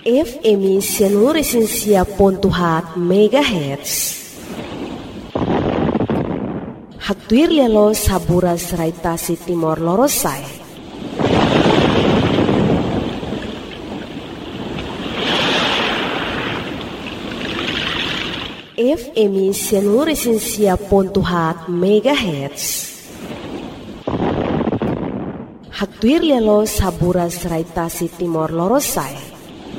FM Sianuresinsia pontuhat megahertz. Haktuir lialo saburas raitasi Timor Lorosai. FM Sianuresinsia pontuhat megahertz. Haktuir lialo saburas raitasi Timor Lorosai.